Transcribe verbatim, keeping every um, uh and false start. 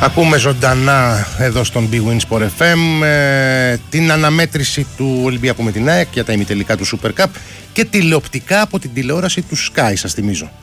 Ακούμε ζωντανά εδώ στον Big Win Sport εφ εμ ε, την αναμέτρηση του Ολυμπιακού με την ΑΕΚ για τα ημιτελικά του Super Cup και τηλεοπτικά από την τηλεόραση του Sky, σας θυμίζω.